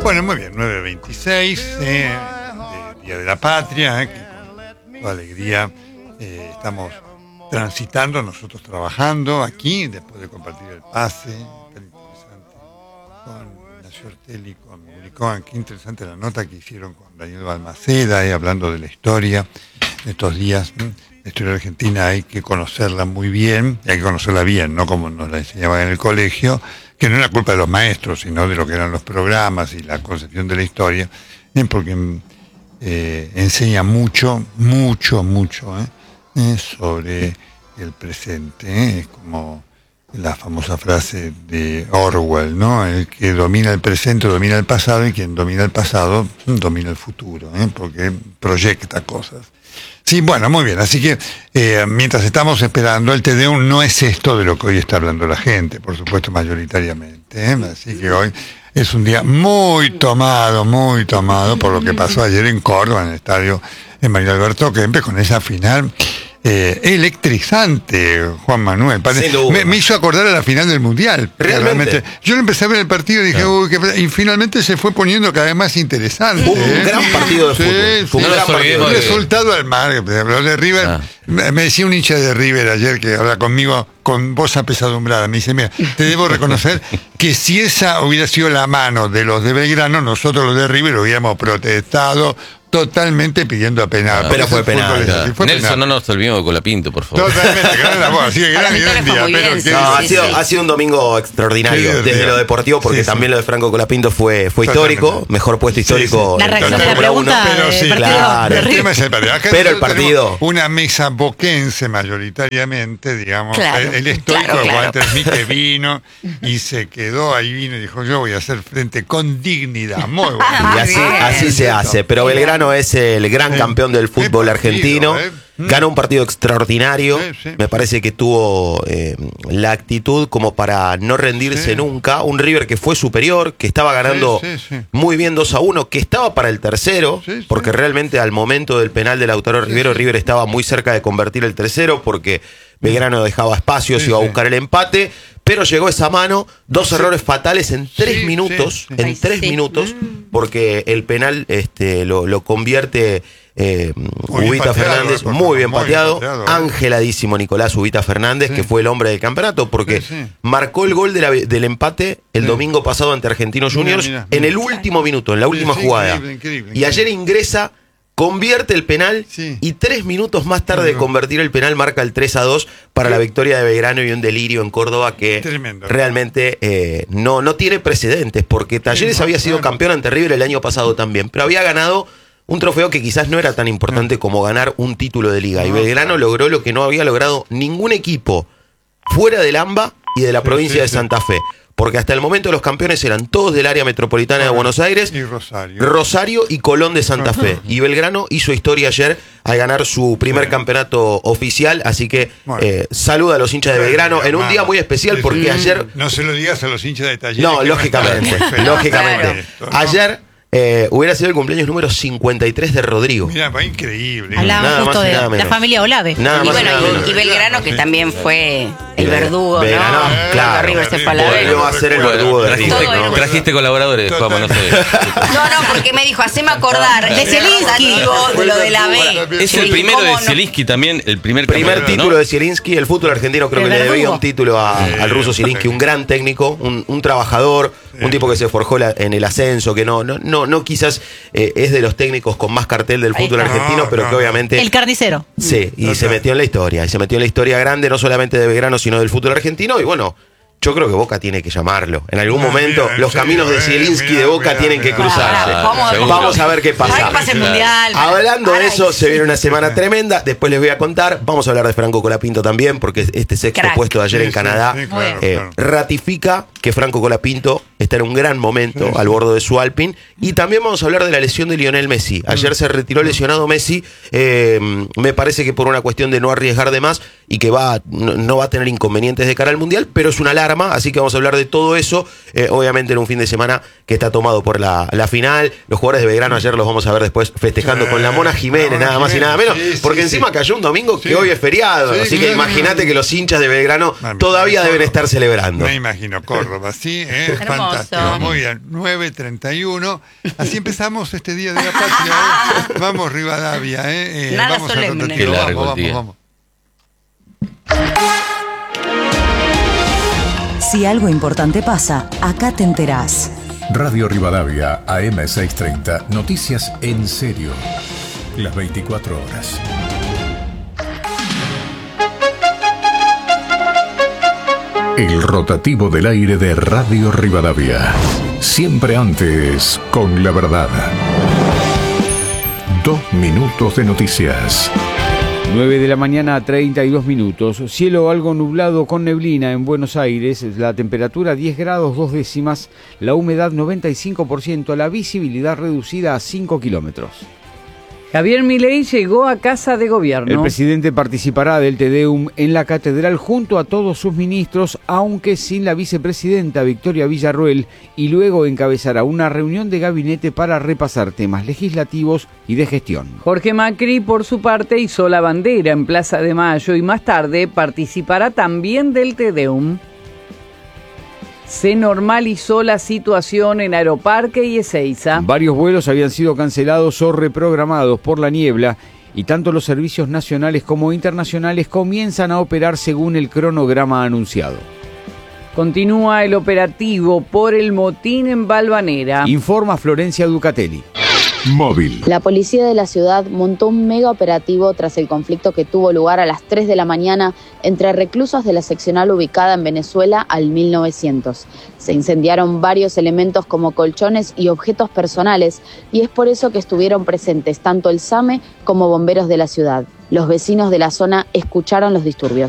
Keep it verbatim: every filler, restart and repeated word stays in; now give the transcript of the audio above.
Bueno, muy bien, nueve veintiséis, eh, de Día de la Patria, eh, que con toda alegría eh, estamos transitando, nosotros trabajando aquí, después de compartir el pase, tan interesante, con Ignacio Ortelli, con Unicón. Qué interesante la nota que hicieron con Daniel Balmaceda, eh, hablando de la historia de estos días. ¿eh? La historia argentina hay que conocerla muy bien, y hay que conocerla bien, no como nos la enseñaban en el colegio, que no era culpa de los maestros, sino de lo que eran los programas y la concepción de la historia, ¿eh? porque eh, enseña mucho, mucho, mucho ¿eh? ¿eh? sobre el presente. ¿eh? Es como la famosa frase de Orwell, ¿no? El que domina el presente domina el pasado, y quien domina el pasado domina el futuro, ¿eh? porque proyecta cosas. Sí, bueno, muy bien. Así que eh, mientras estamos esperando, el Te Deum no es esto de lo que hoy está hablando la gente, por supuesto, mayoritariamente. ¿eh? Así que hoy es un día muy tomado, muy tomado por lo que pasó ayer en Córdoba, en el estadio de Mario Alberto Kempes, con esa final eh, electrizante, Juan Manuel. Me, me hizo acordar a la final del Mundial. ¿Realmente? Realmente. Yo lo empecé a ver el partido y dije, no. uy, qué... y finalmente se fue poniendo cada vez más interesante. Fue un ¿eh? gran partido de sí, fútbol. Fue sí, un gran partido. Un resultado al mar. Lo de River, ah. me decía un hincha de River ayer que habla conmigo con voz apesadumbrada. Me dice, mira, te debo reconocer que si esa hubiera sido la mano de los de Belgrano, nosotros los de River hubiéramos protestado totalmente pidiendo a penal. Ah, pero fue penal. Claro. Fue Nelson, penal. no nos olvidemos de Colapinto, por favor. Totalmente, gran labor, así que gran, gran día. Pero sí, no, ha, sí, sido, sí. ha sido un domingo extraordinario sí, desde lo deportivo, porque sí, también sí. lo de Franco Colapinto fue, fue histórico, mejor puesto histórico. Sí, sí. La reacción de la pregunta, pero sí, claro. El tema es el partido. Acá pero el partido. Una mesa boquense mayoritariamente, digamos. Claro, el, el histórico claro, claro. Walter Smith que vino y se quedó ahí, vino y dijo, yo voy a hacer frente con dignidad. Muy bueno. Y así, así se hace. Pero Belgrano es el gran campeón del fútbol argentino, eh. ganó un partido extraordinario, sí, sí. me parece que tuvo eh, la actitud como para no rendirse sí. nunca, un River que fue superior, que estaba ganando sí, sí, sí. muy bien dos a uno, que estaba para el tercero, sí, sí. porque realmente al momento del penal de Lautaro Rivero, sí, sí. River estaba muy cerca de convertir el tercero, porque Belgrano dejaba espacios, sí, iba a buscar sí. el empate, pero llegó esa mano, dos sí. errores fatales en tres sí, minutos, sí, sí. en Ay, tres sí. minutos, porque el penal este, lo, lo convierte eh, Ubita Fernández, muy bien pateado, angeladísimo Nicolás Ubita Fernández, sí. que fue el hombre del campeonato, porque sí, sí. marcó el gol de la, del empate el sí. domingo pasado ante Argentinos Juniors, mira, mira, en el último minuto, en la última sí, jugada, increíble, increíble, y ayer ingresa, convierte el penal sí. y tres minutos más tarde de convertir el penal marca el tres a dos para sí. la victoria de Belgrano, y un delirio en Córdoba que tremendo, realmente eh, no, no tiene precedentes, porque Talleres sí, había sido claro. campeón ante River el año pasado también, pero había ganado un trofeo que quizás no era tan importante sí. como ganar un título de liga, no, y Belgrano claro. logró lo que no había logrado ningún equipo fuera del AMBA y de la sí, provincia sí, de Santa sí. Fe. Porque hasta el momento los campeones eran todos del área metropolitana de Buenos Aires, y Rosario. Rosario y Colón de Santa Fe. Y Belgrano hizo historia ayer al ganar su primer sí. campeonato oficial, así que bueno. eh, saluda a los hinchas de Belgrano en un día muy especial, porque ayer... No se lo digas a los hinchas de Talleres. No, lógicamente, lógicamente. Ayer... Eh, hubiera sido el cumpleaños número cincuenta y tres de Rodrigo. Mira, va increíble. Hablábamos justo de la familia Olave. Nada y más bueno, y, nada y Belgrano, que también fue el verdugo, Belgrano, ¿no? Claro, River se volvió a ser el verdugo de trajiste, River, ¿no? Trajiste colaboradores, Juan, no sé. No, no, porque me dijo, haceme acordar de Zielinski, de lo de la B. Es el primero de Zielinski también, el primer Primer título ¿no? de Zielinski. El fútbol argentino creo el que verdugo. le debía un título a, al ruso Zielinski, un gran técnico, un, un trabajador, un tipo que se forjó la, en el ascenso, que no, no, no, no quizás eh, es de los técnicos con más cartel del fútbol argentino, no, pero no, que obviamente... El carnicero. Sí, y no, se metió en la historia, y se metió en la historia grande, no solamente de Belgrano, sino del fútbol argentino, y bueno... Yo creo que Boca tiene que llamarlo. En algún ah, momento mira, los serio, caminos de Zielinski de Boca mira, tienen mira, que cruzarse. Mira, vamos, vamos a ver qué pasa. A ver qué pasa el mundial. Hablando de eso, se viene una semana tremenda. Después les voy a contar. Vamos a hablar de Franco Colapinto también, porque este sexto Crack. puesto de ayer sí, en Canadá sí, sí, claro, eh, claro. ratifica que Franco Colapinto está en un gran momento sí, al borde de su Alpine. Y también vamos a hablar de la lesión de Lionel Messi. Ayer se retiró lesionado Messi. Eh, me parece que por una cuestión de no arriesgar de más, y que va no, no va a tener inconvenientes de cara al Mundial, pero es una alarma, así que vamos a hablar de todo eso, eh, obviamente en un fin de semana que está tomado por la, la final. Los jugadores de Belgrano ayer los vamos a ver después festejando eh, con la Mona Jiménez, la Mona nada más Jiménez, y nada menos, sí, porque sí, encima sí. cayó un domingo que sí. hoy es feriado, sí, así que imagínate que los hinchas de Belgrano Mami, todavía deben Córdoba. estar celebrando. Me imagino, Córdoba, sí, eh, fantástico, muy bien, nueve treinta y uno, así empezamos este Día de la Patria, ¿eh? Vamos Rivadavia, eh, eh Nada vamos solemne. a Qué largo vamos, el día. vamos, vamos. Si algo importante pasa, acá te enterás. Radio Rivadavia, A M seiscientos treinta, noticias en serio, las veinticuatro horas. El rotativo del aire de Radio Rivadavia, siempre antes con la verdad. Dos minutos de noticias. nueve de la mañana, treinta y dos minutos. Cielo algo nublado con neblina en Buenos Aires. La temperatura diez grados dos décimas. La humedad noventa y cinco por ciento. La visibilidad reducida a cinco kilómetros. Javier Milei llegó a Casa de Gobierno. El presidente participará del Te Deum en la catedral junto a todos sus ministros, aunque sin la vicepresidenta Victoria Villarroel, y luego encabezará una reunión de gabinete para repasar temas legislativos y de gestión. Jorge Macri, por su parte, izó la bandera en Plaza de Mayo y más tarde participará también del Te Deum. Se normalizó la situación en Aeroparque y Ezeiza. Varios vuelos habían sido cancelados o reprogramados por la niebla y tanto los servicios nacionales como internacionales comienzan a operar según el cronograma anunciado. Continúa el operativo por el motín en Valvanera. Informa Florencia Ducatelli. Móvil. La policía de la ciudad montó un mega operativo tras el conflicto que tuvo lugar a las tres de la mañana entre reclusos de la seccional ubicada en Venezuela al mil novecientos. Se incendiaron varios elementos como colchones y objetos personales y es por eso que estuvieron presentes tanto el SAME como bomberos de la ciudad. Los vecinos de la zona escucharon los disturbios.